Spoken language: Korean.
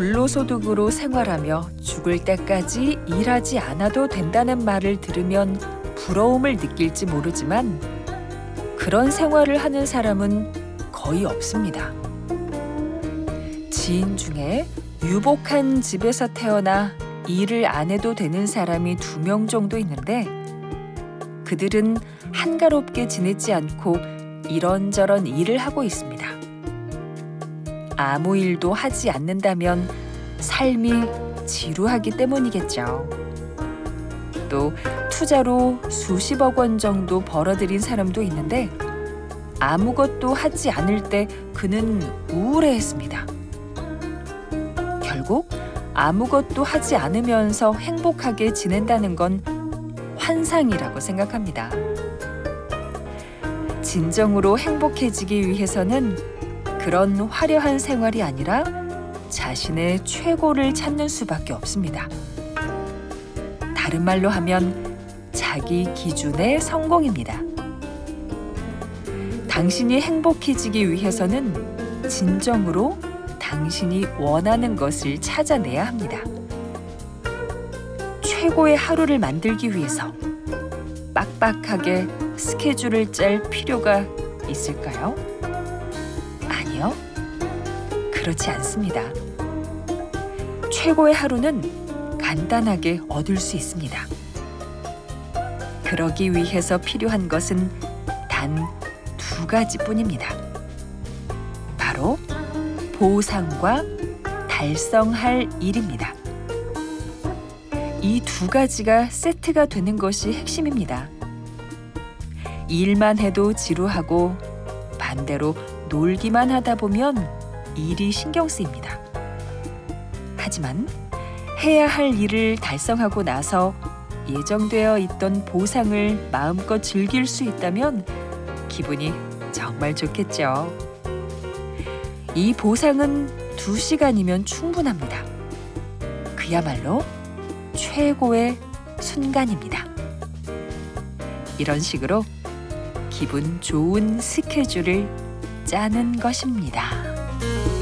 불로소득으로 생활하며 죽을 때까지 일하지 않아도 된다는 말을 들으면 부러움을 느낄지 모르지만 그런 생활을 하는 사람은 거의 없습니다. 지인 중에 유복한 집에서 태어나 일을 안 해도 되는 사람이 2명 정도 있는데 그들은 한가롭게 지내지 않고 이런저런 일을 하고 있습니다. 아무 일도 하지 않는다면 삶이 지루하기 때문이겠죠. 또 투자로 수십억 원 정도 벌어들인 사람도 있는데 아무것도 하지 않을 때 그는 우울해했습니다. 결국 아무것도 하지 않으면서 행복하게 지낸다는 건 환상이라고 생각합니다. 진정으로 행복해지기 위해서는 그런 화려한 생활이 아니라 자신의 최고를 찾는 수밖에 없습니다. 다른 말로 하면 자기 기준의 성공입니다. 당신이 행복해지기 위해서는 진정으로 당신이 원하는 것을 찾아내야 합니다. 최고의 하루를 만들기 위해서 빡빡하게 스케줄을 짤 필요가 있을까요? 아니요, 그렇지 않습니다. 최고의 하루는 간단하게 얻을 수 있습니다. 그러기 위해서 필요한 것은 단 2가지뿐입니다. 바로 보상과 달성할 일입니다. 이 2가지가 세트가 되는 것이 핵심입니다. 일만 해도 지루하고 반대로 놀기만 하다 보면 일이 신경 쓰입니다. 하지만 해야 할 일을 달성하고 나서 예정되어 있던 보상을 마음껏 즐길 수 있다면 기분이 정말 좋겠죠. 이 보상은 2시간이면 충분합니다. 그야말로 최고의 순간입니다. 이런 식으로 기분 좋은 스케줄을 짜는 것입니다.